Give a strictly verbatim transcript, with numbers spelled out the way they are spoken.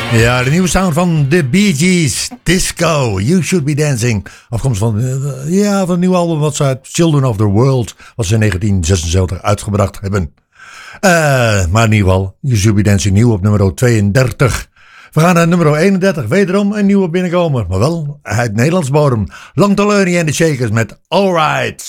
Ja, de nieuwe sound van The Bee Gees, Disco, You Should Be Dancing. Afkomst van, uh, ja, van een nieuw album wat ze uit Children of the World, wat ze in negentien zesenzeventig uitgebracht hebben. Uh, maar in ieder geval, You Should Be Dancing nieuw op nummer tweeëndertig. We gaan naar nummer eenendertig, wederom een nieuwe binnenkomer, maar wel uit Nederlands bodem. Lang Teleunie en de Shakers met Alright.